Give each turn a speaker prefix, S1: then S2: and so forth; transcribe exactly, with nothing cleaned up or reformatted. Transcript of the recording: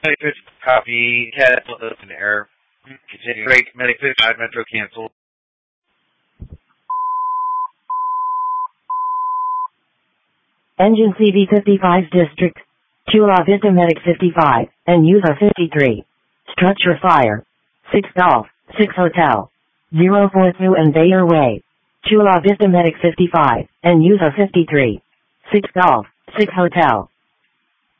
S1: Medic copy, head open air. Continue rate, Medic fifty-five, Metro cancel.
S2: Engine C V fifty-five District, Chula Vista Medic fifty-five, and user fifty-three. Structure fire. six Golf, six Hotel. zero four two and Bayer Way. Chula Vista Medic fifty-five, and user fifty-three. six Golf, six Hotel.